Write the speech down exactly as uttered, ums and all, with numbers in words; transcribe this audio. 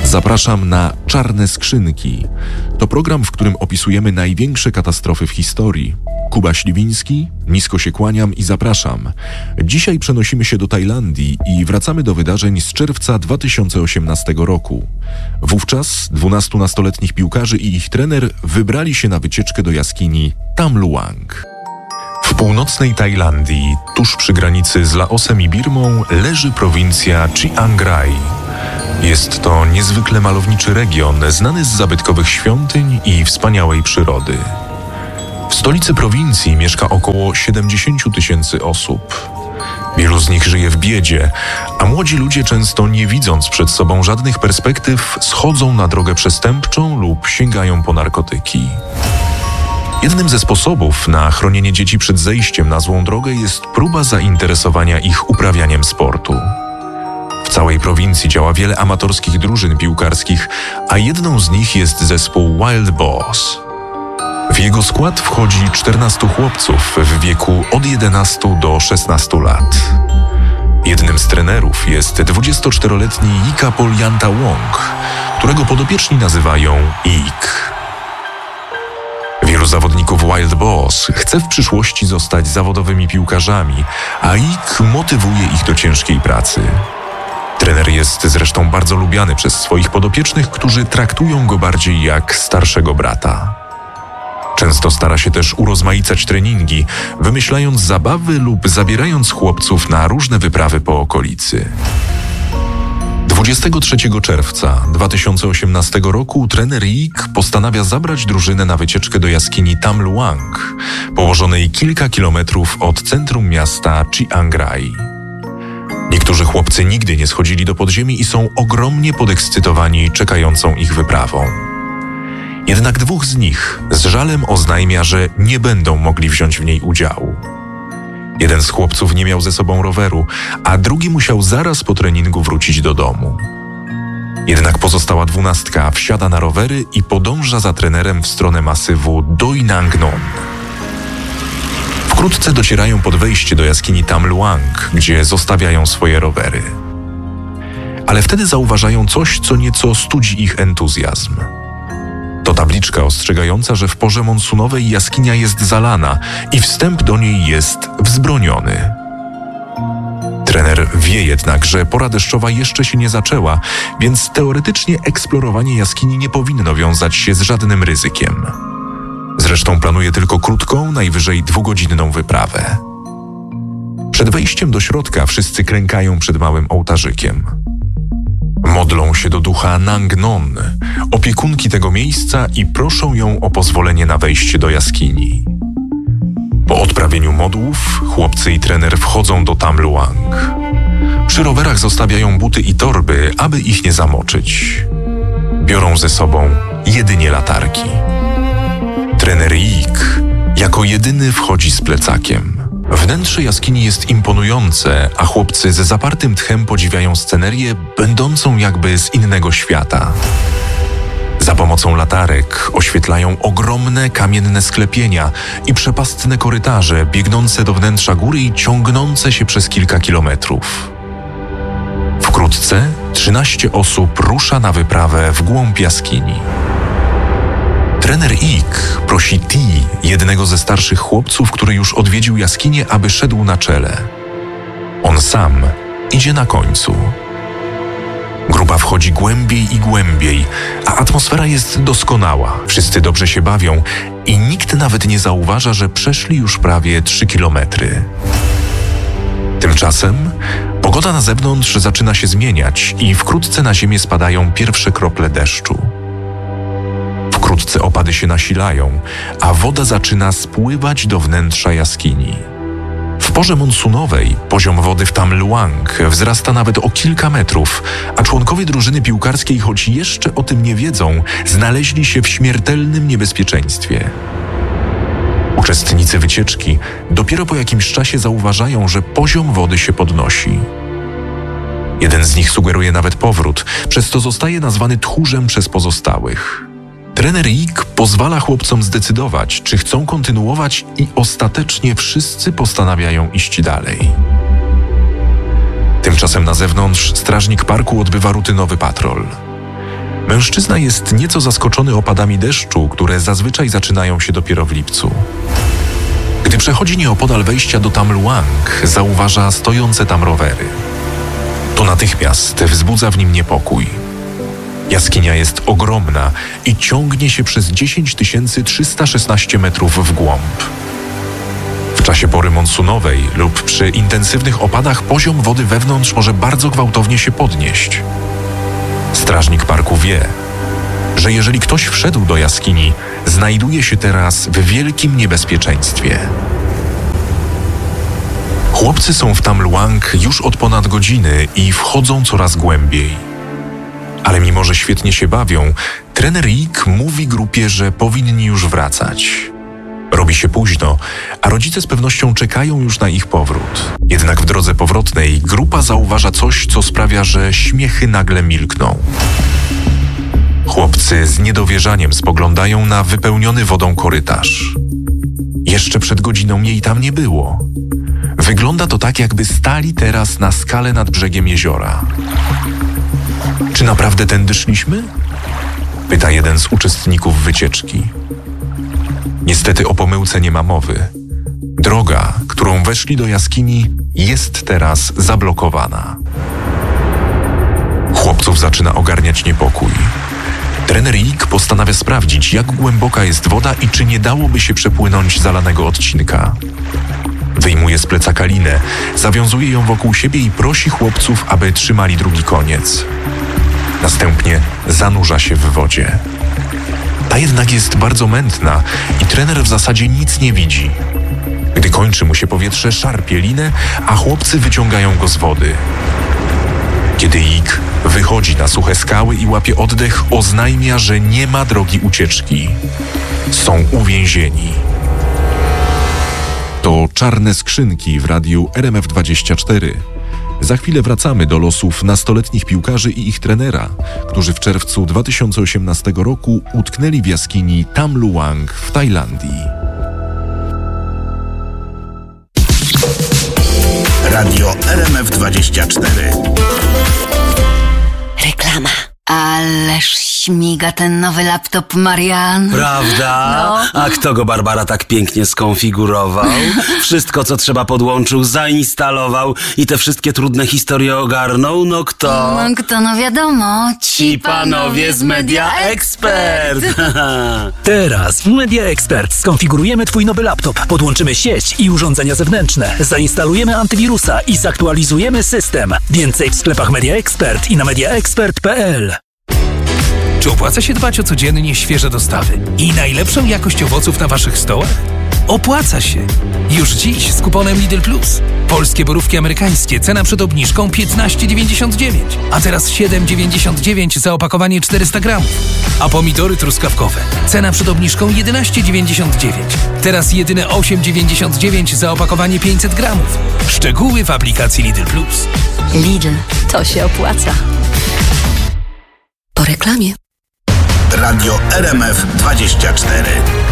Zapraszam na Czarne Skrzynki. To program, w którym opisujemy największe katastrofy w historii. Kuba Śliwiński, nisko się kłaniam i zapraszam. Dzisiaj przenosimy się do Tajlandii i wracamy do wydarzeń z czerwca dwa tysiące osiemnastego roku. Wówczas dwunastu nastoletnich piłkarzy i ich trener wybrali się na wycieczkę do jaskini Tam Luang. W północnej Tajlandii, tuż przy granicy z Laosem i Birmą, leży prowincja Chiang Rai. Jest to niezwykle malowniczy region, znany z zabytkowych świątyń i wspaniałej przyrody. W stolicy prowincji mieszka około siedemdziesiąt tysięcy osób. Wielu z nich żyje w biedzie, a młodzi ludzie, często nie widząc przed sobą żadnych perspektyw, schodzą na drogę przestępczą lub sięgają po narkotyki. Jednym ze sposobów na chronienie dzieci przed zejściem na złą drogę jest próba zainteresowania ich uprawianiem sportu. W całej prowincji działa wiele amatorskich drużyn piłkarskich, a jedną z nich jest zespół Wild Boars. W jego skład wchodzi czternastu chłopców w wieku od jedenastu do szesnastu lat. Jednym z trenerów jest dwudziestoczteroletni Yikapol Yantawong, którego podopieczni nazywają Ik. Wielu zawodników Wild Boars chce w przyszłości zostać zawodowymi piłkarzami, a Ik motywuje ich do ciężkiej pracy. Trener jest zresztą bardzo lubiany przez swoich podopiecznych, którzy traktują go bardziej jak starszego brata. Często stara się też urozmaicać treningi, wymyślając zabawy lub zabierając chłopców na różne wyprawy po okolicy. dwudziestego trzeciego czerwca dwa tysiące osiemnastego roku trener Ik postanawia zabrać drużynę na wycieczkę do jaskini Tam Luang, położonej kilka kilometrów od centrum miasta Chiang Rai. Niektórzy chłopcy nigdy nie schodzili do podziemi i są ogromnie podekscytowani czekającą ich wyprawą. Jednak dwóch z nich z żalem oznajmia, że nie będą mogli wziąć w niej udziału. Jeden z chłopców nie miał ze sobą roweru, a drugi musiał zaraz po treningu wrócić do domu. Jednak pozostała dwunastka wsiada na rowery i podąża za trenerem w stronę masywu Doi Nang Non. Wkrótce docierają pod wejście do jaskini Tam Luang, gdzie zostawiają swoje rowery. Ale wtedy zauważają coś, co nieco studzi ich entuzjazm. To tabliczka ostrzegająca, że w porze monsunowej jaskinia jest zalana i wstęp do niej jest wzbroniony. Trener wie jednak, że pora deszczowa jeszcze się nie zaczęła, więc teoretycznie eksplorowanie jaskini nie powinno wiązać się z żadnym ryzykiem. Zresztą planuje tylko krótką, najwyżej dwugodzinną wyprawę. Przed wejściem do środka wszyscy klękają przed małym ołtarzykiem. Modlą się do ducha Nang Non, opiekunki tego miejsca, i proszą ją o pozwolenie na wejście do jaskini. Po odprawieniu modłów chłopcy i trener wchodzą do Tam Luang. Przy rowerach zostawiają buty i torby, aby ich nie zamoczyć. Biorą ze sobą jedynie latarki. Trener Ik jako jedyny wchodzi z plecakiem. Wnętrze jaskini jest imponujące, a chłopcy ze zapartym tchem podziwiają scenerię będącą jakby z innego świata. Za pomocą latarek oświetlają ogromne kamienne sklepienia i przepastne korytarze biegnące do wnętrza góry i ciągnące się przez kilka kilometrów. Wkrótce trzynaście osób rusza na wyprawę w głąb jaskini. Trener Ik prosi Ti, jednego ze starszych chłopców, który już odwiedził jaskinię, aby szedł na czele. On sam idzie na końcu. Grupa wchodzi głębiej i głębiej, a atmosfera jest doskonała. Wszyscy dobrze się bawią i nikt nawet nie zauważa, że przeszli już prawie trzy kilometry. Tymczasem pogoda na zewnątrz zaczyna się zmieniać i wkrótce na ziemię spadają pierwsze krople deszczu. Wkrótce opady się nasilają, a woda zaczyna spływać do wnętrza jaskini. W porze monsunowej poziom wody w Tam Luang wzrasta nawet o kilka metrów, a członkowie drużyny piłkarskiej, choć jeszcze o tym nie wiedzą, znaleźli się w śmiertelnym niebezpieczeństwie. Uczestnicy wycieczki dopiero po jakimś czasie zauważają, że poziom wody się podnosi. Jeden z nich sugeruje nawet powrót, przez co zostaje nazwany tchórzem przez pozostałych. Trener Ik pozwala chłopcom zdecydować, czy chcą kontynuować, i ostatecznie wszyscy postanawiają iść dalej. Tymczasem na zewnątrz strażnik parku odbywa rutynowy patrol. Mężczyzna jest nieco zaskoczony opadami deszczu, które zazwyczaj zaczynają się dopiero w lipcu. Gdy przechodzi nieopodal wejścia do Tam Luang, zauważa stojące tam rowery. To natychmiast wzbudza w nim niepokój. Jaskinia jest ogromna i ciągnie się przez dziesięć tysięcy trzysta szesnaście metrów w głąb. W czasie pory monsunowej lub przy intensywnych opadach poziom wody wewnątrz może bardzo gwałtownie się podnieść. Strażnik parku wie, że jeżeli ktoś wszedł do jaskini, znajduje się teraz w wielkim niebezpieczeństwie. Chłopcy są w Tam Luang już od ponad godziny i wchodzą coraz głębiej. Ale mimo, że świetnie się bawią, trener Rick mówi grupie, że powinni już wracać. Robi się późno, a rodzice z pewnością czekają już na ich powrót. Jednak w drodze powrotnej grupa zauważa coś, co sprawia, że śmiechy nagle milkną. Chłopcy z niedowierzaniem spoglądają na wypełniony wodą korytarz. Jeszcze przed godziną jej tam nie było. Wygląda to tak, jakby stali teraz na skale nad brzegiem jeziora. Czy naprawdę tędy szliśmy? Pyta jeden z uczestników wycieczki. Niestety o pomyłce nie ma mowy. Droga, którą weszli do jaskini, jest teraz zablokowana. Chłopców zaczyna ogarniać niepokój. Trener Rick postanawia sprawdzić, jak głęboka jest woda i czy nie dałoby się przepłynąć zalanego odcinka. Wyjmuje z plecaka linę, zawiązuje ją wokół siebie i prosi chłopców, aby trzymali drugi koniec. Następnie zanurza się w wodzie. Ta jednak jest bardzo mętna i trener w zasadzie nic nie widzi. Gdy kończy mu się powietrze, szarpie linę, a chłopcy wyciągają go z wody. Kiedy Rick wychodzi na suche skały i łapie oddech, oznajmia, że nie ma drogi ucieczki. Są uwięzieni. To Czarne Skrzynki w radiu R M F dwadzieścia cztery. Za chwilę wracamy do losów nastoletnich piłkarzy i ich trenera, którzy w czerwcu dwa tysiące osiemnastego roku utknęli w jaskini Tam Luang w Tajlandii. Radio R M F dwadzieścia cztery. Reklama. Ależ śmiga ten nowy laptop, Marian. Prawda? No. A kto go, Barbara, tak pięknie skonfigurował? Wszystko, co trzeba, podłączył, zainstalował i te wszystkie trudne historie ogarnął? No kto? No kto, no wiadomo. Ci panowie z Media Expert. Teraz w Media Expert skonfigurujemy Twój nowy laptop, podłączymy sieć i urządzenia zewnętrzne, zainstalujemy antywirusa i zaktualizujemy system. Więcej w sklepach Media Expert i na media expert kropka p l. Czy opłaca się dbać o codziennie świeże dostawy i najlepszą jakość owoców na Waszych stołach? Opłaca się! Już dziś z kuponem Lidl Plus. Polskie borówki amerykańskie, cena przed obniżką piętnaście dziewięćdziesiąt dziewięć, a teraz siedem dziewięćdziesiąt dziewięć za opakowanie czterysta gramów. A pomidory truskawkowe, cena przed obniżką jedenaście dziewięćdziesiąt dziewięć, teraz jedyne osiem dziewięćdziesiąt dziewięć za opakowanie pięćset gramów. Szczegóły w aplikacji Lidl Plus. Lidl, to się opłaca. Po reklamie. Radio R M F dwadzieścia cztery.